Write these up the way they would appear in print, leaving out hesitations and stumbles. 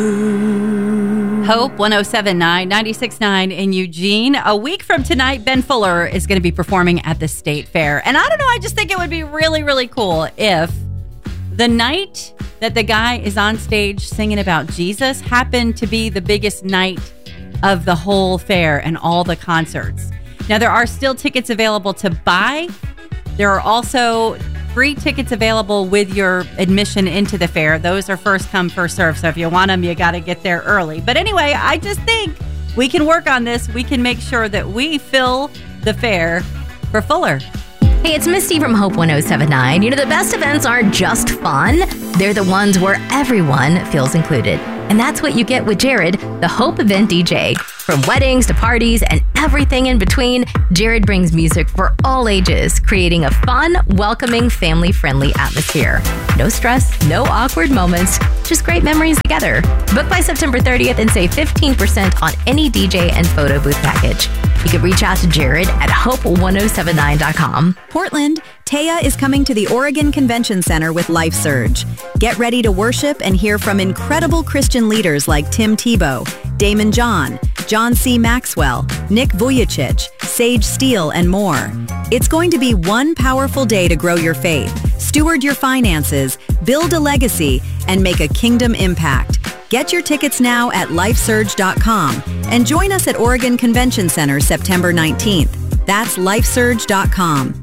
Hope 107.9, 96.9 in Eugene. A week from tonight, Ben Fuller is going to be performing at the State Fair. And I don't know, I just think it would be really, really cool if the night that the guy is on stage singing about Jesus happened to be the biggest night of the whole fair and all the concerts. Now, there are still tickets available to buy. There are also free tickets available with your admission into the fair. Those are first come, first serve. So if you want them, you got to get there early. But anyway, I just think we can work on this. We can make sure that we fill the fair for Fuller. Hey, it's Misty from Hope 107.9. You know, the best events aren't just fun. They're the ones where everyone feels included. And that's what you get with Jared, the Hope event DJ. From weddings to parties and everything in between, Jared brings music for all ages, creating a fun, welcoming, family-friendly atmosphere. No stress, no awkward moments, just great memories together. Book by September 30th and save 15% on any DJ and photo booth package. You can reach out to Jared at hope1079.com. Portland, Taya is coming to the Oregon Convention Center with Life Surge. Get ready to worship and hear from incredible Christian leaders like Tim Tebow, Damon John, John C. Maxwell, Nick Vujicic, Sage Steele, and more. It's going to be one powerful day to grow your faith, steward your finances, build a legacy, and make a kingdom impact. Get your tickets now at lifesurge.com and join us at Oregon Convention Center September 19th. That's lifesurge.com.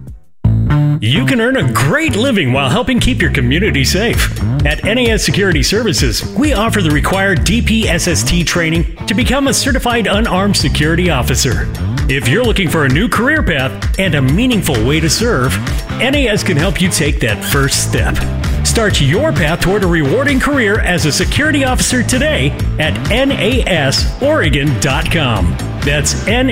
You can earn a great living while helping keep your community safe. At NAS Security Services, we offer the required DPSST training to become a certified unarmed security officer. If you're looking for a new career path and a meaningful way to serve, NAS can help you take that first step. Start your path toward a rewarding career as a security officer today at nasoregon.com. That's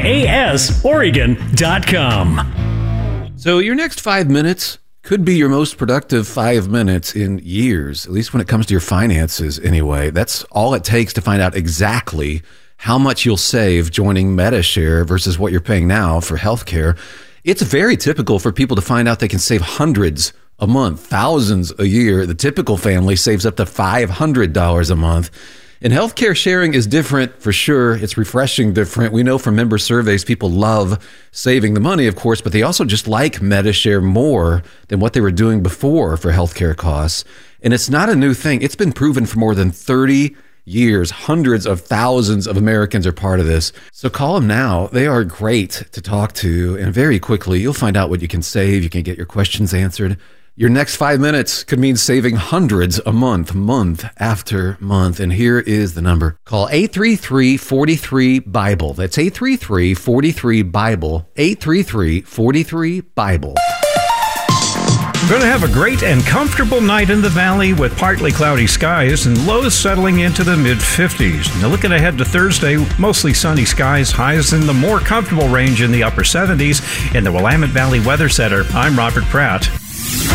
nasoregon.com. So your next 5 minutes could be your most productive 5 minutes in years, at least when it comes to your finances anyway. That's all it takes to find out exactly how much you'll save joining Medi-Share versus what you're paying now for healthcare. It's very typical for people to find out they can save hundreds a month, thousands a year. The typical family saves up to $500 a month. And healthcare sharing is different for sure. It's refreshing different. We know from member surveys, people love saving the money, of course, but they also just like Medi-Share more than what they were doing before for healthcare costs. And it's not a new thing. It's been proven for more than 30 years. Hundreds of thousands of Americans are part of this. So call them now. They are great to talk to. And very quickly, you'll find out what you can save. You can get your questions answered. Your next 5 minutes could mean saving hundreds a month, month after month. And here is the number. Call 833-43-BIBLE. That's 833-43-BIBLE. 833-43-BIBLE. We're going to have a great and comfortable night in the valley with partly cloudy skies and lows settling into the mid-50s. Now looking ahead to Thursday, mostly sunny skies, highs in the more comfortable range in the upper 70s. In the Willamette Valley Weather Center, I'm Robert Pratt.